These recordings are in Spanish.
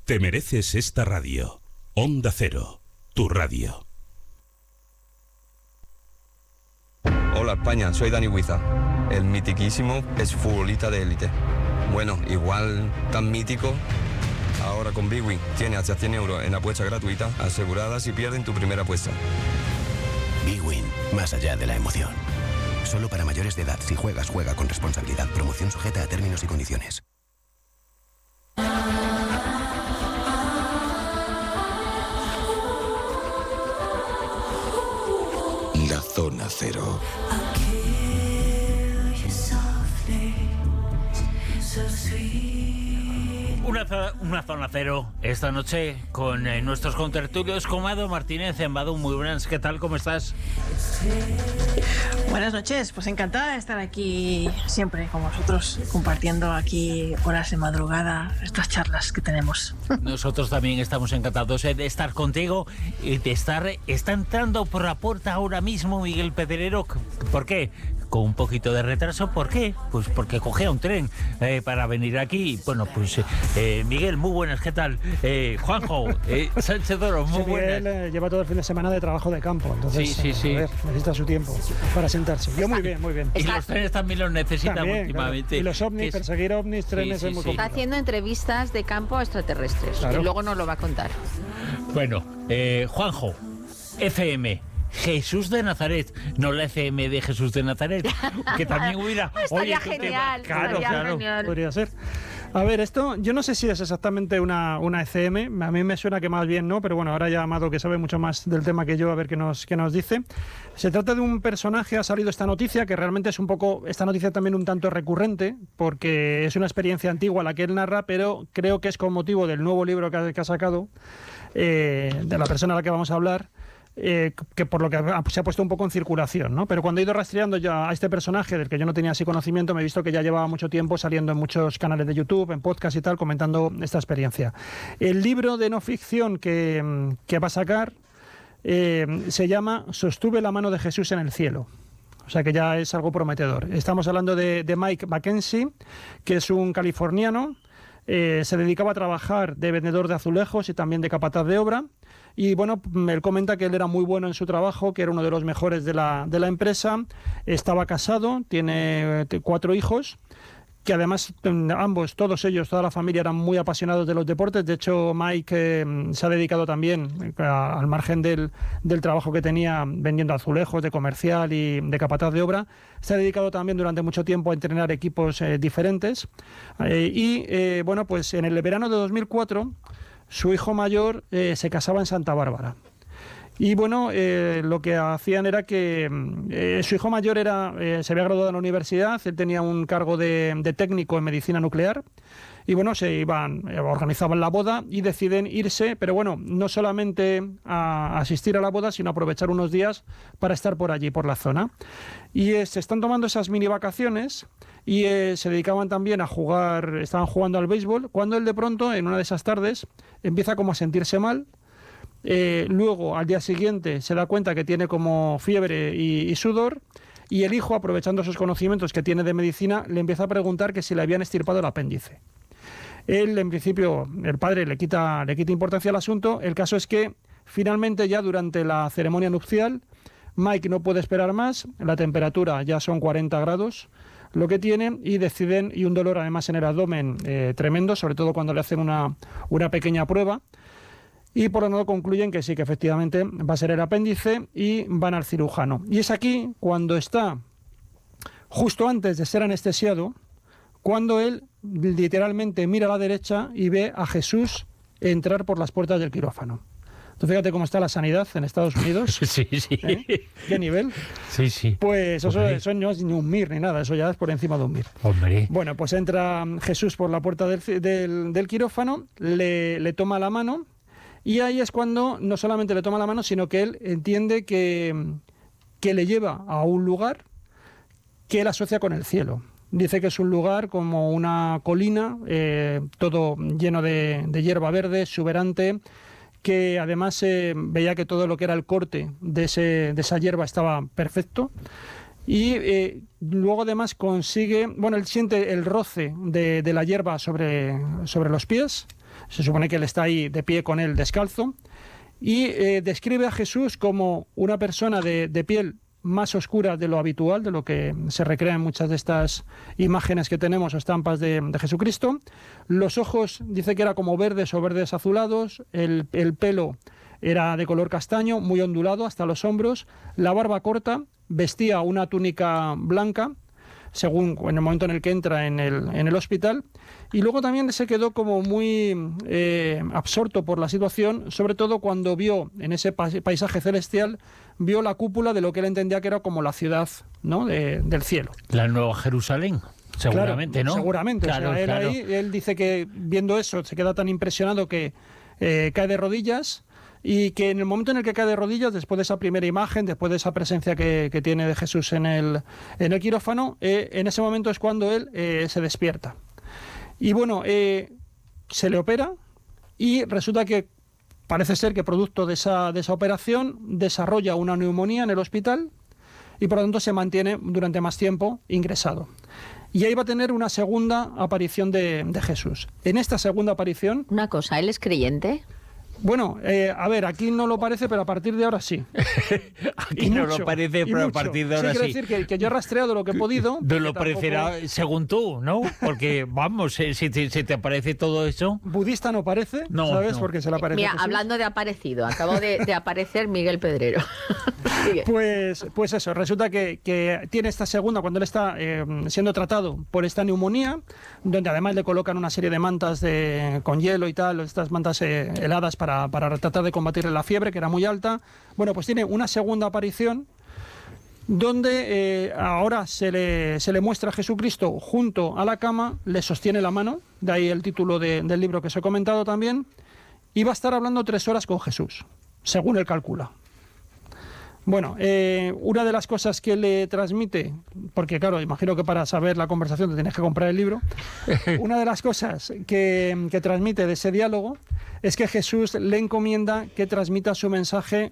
Te mereces esta radio. Onda Cero, tu radio. Hola España, soy Dani Huiza, el mitiquísimo exfutbolista de élite. Bueno, igual tan mítico, ahora con Bwin tiene hasta 100 euros en apuesta gratuita asegurada si pierden tu primera apuesta. Bwin, más allá de la emoción. Solo para mayores de edad. Si juegas, juega con responsabilidad. Promoción sujeta a términos y condiciones. La Zona Cero. Una zona cero esta noche con nuestros contertulios, con Mado Martínez. Mado, muy buenas, ¿qué tal? ¿Cómo estás? Buenas noches, pues encantada de estar aquí siempre con vosotros, compartiendo aquí horas de madrugada estas charlas que tenemos. Nosotros también estamos encantados de estar contigo y de estar. Está entrando por la puerta ahora mismo Miguel Pedrero. ¿Por qué? Con un poquito de retraso. ¿Por qué? Pues porque cogía un tren para venir aquí. Bueno, pues Miguel, muy buenas, ¿qué tal? Juanjo, Sánchez Doro, muy buenas. Miguel lleva todo el fin de semana de trabajo de campo, entonces sí. A ver, necesita su tiempo para sentarse. Yo muy bien, muy bien. Y los trenes también los necesitan también, últimamente. Claro. Y los ovnis, perseguir ovnis, trenes es muy complicado. Está haciendo entrevistas de campo a extraterrestres, claro. Y luego nos lo va a contar. Bueno, Juanjo, FM. Jesús de Nazaret, no la FM de Jesús de Nazaret, que también hubiera... Estaría genial, claro, genial. Podría ser. A ver, esto yo no sé si es exactamente una FM, a mí me suena que más bien no, pero bueno, ahora ya Amado, que sabe mucho más del tema que yo, a ver qué nos dice. Se trata de un personaje, ha salido esta noticia, que realmente es un poco, esta noticia también un tanto recurrente, porque es una experiencia antigua la que él narra, pero creo que es con motivo del nuevo libro que ha sacado, de la persona a la que vamos a hablar, que por lo que se ha puesto un poco en circulación, ¿no? Pero cuando he ido rastreando ya a este personaje, del que yo no tenía así conocimiento, me he visto que ya llevaba mucho tiempo saliendo en muchos canales de YouTube, en podcast y tal, comentando esta experiencia. El libro de no ficción que va a sacar se llama Sostuve la mano de Jesús en el cielo. O sea que ya es algo prometedor. Estamos hablando de Mike Mackenzie, que es un californiano. Se dedicaba a trabajar de vendedor de azulejos y también de capataz de obra. Y bueno, él comenta que él era muy bueno en su trabajo, que era uno de los mejores de la empresa. Estaba casado, tiene 4 hijos, que además ambos, todos ellos, toda la familia eran muy apasionados de los deportes. De hecho, Mike se ha dedicado también, al margen del trabajo que tenía vendiendo azulejos de comercial y de capataz de obra, se ha dedicado también durante mucho tiempo a entrenar equipos diferentes. Bueno, pues en el verano de 2004, su hijo mayor se casaba en Santa Bárbara. Y bueno, lo que hacían era que su hijo mayor se había graduado en la universidad, él tenía un cargo de técnico en medicina nuclear, y bueno, organizaban la boda y deciden irse, pero bueno, no solamente a asistir a la boda, sino aprovechar unos días para estar por allí, por la zona. Y se están tomando esas mini vacaciones y se dedicaban también a jugar, estaban jugando al béisbol, cuando él de pronto, en una de esas tardes, empieza como a sentirse mal. Luego al día siguiente se da cuenta que tiene como fiebre y sudor, y el hijo, aprovechando esos conocimientos que tiene de medicina, le empieza a preguntar que si le habían extirpado el apéndice. Él, en principio, el padre le quita importancia al asunto. El caso es que finalmente, ya durante la ceremonia nupcial, Mike no puede esperar más, la temperatura ya son 40 grados lo que tiene, y deciden, y un dolor además en el abdomen tremendo, sobre todo cuando le hacen una pequeña prueba. Y por lo tanto concluyen que sí, que efectivamente va a ser el apéndice, y van al cirujano. Y es aquí cuando está, justo antes de ser anestesiado, cuando él literalmente mira a la derecha y ve a Jesús entrar por las puertas del quirófano. Tú fíjate cómo está la sanidad en Estados Unidos. Sí. ¿Qué nivel? Sí. Pues eso no es ni un mir ni nada, eso ya es por encima de un mir. Hombre. Bueno, pues entra Jesús por la puerta del quirófano, le toma la mano. Y ahí es cuando no solamente le toma la mano, sino que él entiende que le lleva a un lugar que él asocia con el cielo. Dice que es un lugar como una colina, todo lleno de hierba verde, exuberante, que además veía que todo lo que era el corte de esa hierba estaba perfecto. Y luego además consigue, él siente el roce de la hierba sobre los pies, Se supone que él está ahí de pie con él descalzo. Y describe a Jesús como una persona de piel más oscura de lo habitual, de lo que se recrea en muchas de estas imágenes que tenemos o estampas de Jesucristo. Los ojos, dice que era como verdes o verdes azulados, el pelo era de color castaño, muy ondulado hasta los hombros, la barba corta, vestía una túnica blanca, según en el momento en el que entra en el hospital, y luego también se quedó como muy absorto por la situación, sobre todo cuando vio en ese paisaje celestial, vio la cúpula de lo que él entendía que era como la ciudad, ¿no?, del cielo. La Nueva Jerusalén. Seguramente, claro, ¿no? Seguramente. Claro, o sea, claro. Él dice que viendo eso se queda tan impresionado que cae de rodillas, y que en el momento en el que cae de rodillas, después de esa primera imagen, después de esa presencia que tiene de Jesús en el quirófano, en ese momento es cuando él se despierta. Y bueno, se le opera y resulta que parece ser que producto de esa operación desarrolla una neumonía en el hospital y por lo tanto se mantiene durante más tiempo ingresado. Y ahí va a tener una segunda aparición de Jesús. En esta segunda aparición... Una cosa, ¿él es creyente? Bueno, a ver, aquí no lo parece, pero a partir de ahora sí. Aquí no lo parece, pero a partir de ahora sí. Quiero decir que yo he rastreado lo que he podido. No lo parecerá según tú, ¿no? Porque, vamos, si te aparece todo eso... Budista no parece, no, ¿sabes? No. Porque se le aparece Mira, Jesús. Hablando de aparecido, acabo de aparecer Miguel Pedrero. Pues eso, resulta que tiene esta segunda, cuando él está siendo tratado por esta neumonía, donde además le colocan una serie de mantas con hielo y tal, estas mantas heladas para tratar de combatirle la fiebre, que era muy alta. Bueno, pues tiene una segunda aparición donde ahora se le muestra a Jesucristo junto a la cama, le sostiene la mano, de ahí el título del libro que os he comentado también, y va a estar hablando 3 horas con Jesús, según él calcula. Bueno, una de las cosas que le transmite, porque claro, imagino que para saber la conversación te tienes que comprar el libro, una de las cosas que transmite de ese diálogo es que Jesús le encomienda que transmita su mensaje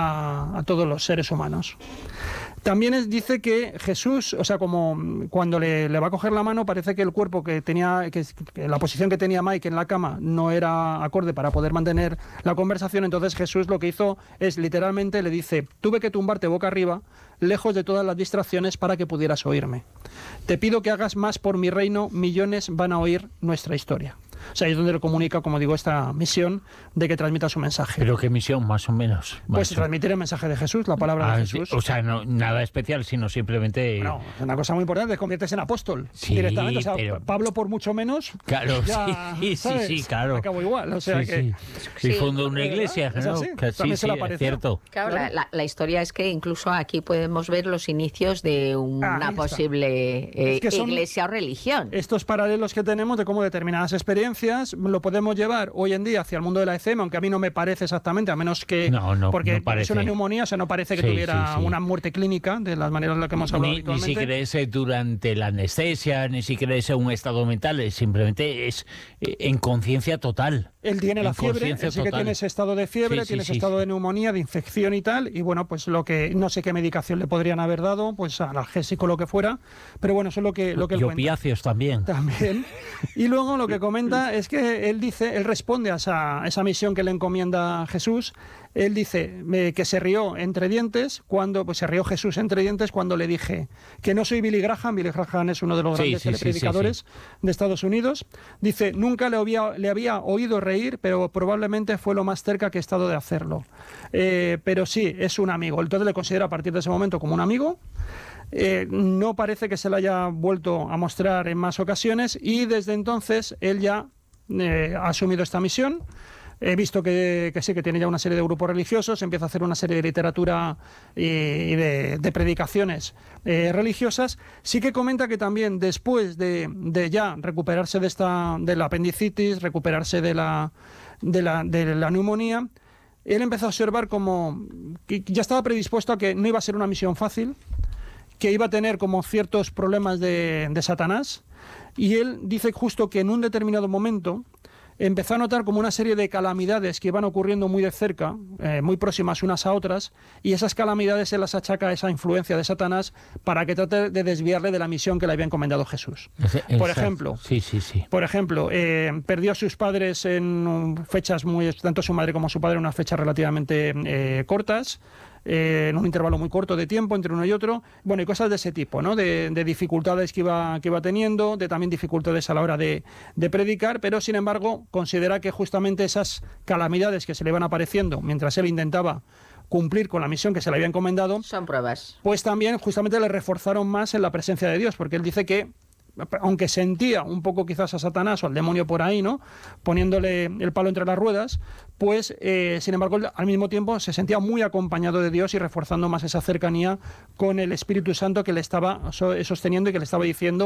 a todos los seres humanos. También dice que Jesús, o sea, como cuando le va a coger la mano, parece que el cuerpo que tenía, que la posición que tenía Mike en la cama no era acorde para poder mantener la conversación. Entonces Jesús lo que hizo es literalmente le dice: tuve que tumbarte boca arriba, lejos de todas las distracciones, para que pudieras oírme. Te pido que hagas más por mi reino, millones van a oír nuestra historia. O sea, ahí es donde le comunica, como digo, esta misión de que transmita su mensaje. ¿Pero qué misión, más o menos? Pues transmitir el mensaje de Jesús, la palabra de Jesús. O sea, no, nada especial, sino simplemente... No, es una cosa muy importante, te conviertes en apóstol directamente. O sea, pero... Pablo por mucho menos... Claro, ya, sí, claro. Acabo igual, o sea que... Sí, fundó una iglesia, ¿no? Así, sí, es cierto. Claro, la historia es que incluso aquí podemos ver los inicios de una posible iglesia o religión. Estos paralelos que tenemos de cómo determinadas experiencias lo podemos llevar hoy en día hacia el mundo de la ECM, aunque a mí no me parece exactamente, a menos que... porque no es una neumonía, o sea, no parece que tuviera una muerte clínica, de las maneras en las que hemos hablado habitualmente. Ni siquiera es durante la anestesia, ni siquiera es un estado mental, simplemente es en conciencia total. Él tiene la fiebre, él sí que tiene ese estado de fiebre, tiene ese estado de neumonía, de infección y tal, y bueno, pues lo que no sé qué medicación le podrían haber dado, pues analgésico, lo que fuera, pero bueno, eso es lo que él cuenta. Y opiáceos también. También. Y luego lo que comenta es que él responde a esa misión que le encomienda Jesús. Él dice que se rió entre dientes se rió Jesús entre dientes cuando le dije que no soy Billy Graham. Billy Graham es uno de los grandes telepredicadores de Estados Unidos. Dice: nunca le había oído reír, pero probablemente fue lo más cerca que he estado de hacerlo. Pero sí, es un amigo. Entonces le considera a partir de ese momento como un amigo. No parece que se le haya vuelto a mostrar en más ocasiones, y desde entonces él ya ha asumido esta misión. He visto que sí, que tiene ya una serie de grupos religiosos, empieza a hacer una serie de literatura y de predicaciones religiosas. Sí que comenta que también después de ya recuperarse de la apendicitis, recuperarse de la neumonía, él empezó a observar como que ya estaba predispuesto a que no iba a ser una misión fácil, que iba a tener como ciertos problemas de Satanás, y él dice justo que en un determinado momento empezó a notar como una serie de calamidades que iban ocurriendo muy de cerca, muy próximas unas a otras, y esas calamidades se las achaca a esa influencia de Satanás para que trate de desviarle de la misión que le había encomendado Jesús. Por ejemplo, Por ejemplo, perdió a sus padres en fechas tanto su madre como su padre, en unas fechas relativamente cortas, en un intervalo muy corto de tiempo entre uno y otro, bueno, y cosas de ese tipo, ¿no? De dificultades que iba teniendo, de también dificultades a la hora de predicar, pero sin embargo considera que justamente esas calamidades que se le iban apareciendo mientras él intentaba cumplir con la misión que se le había encomendado, son pruebas. Pues también justamente le reforzaron más en la presencia de Dios, porque él dice que aunque sentía un poco quizás a Satanás o al demonio por ahí, ¿no?, poniéndole el palo entre las ruedas, pues sin embargo al mismo tiempo se sentía muy acompañado de Dios y reforzando más esa cercanía con el Espíritu Santo que le estaba sosteniendo y que le estaba diciendo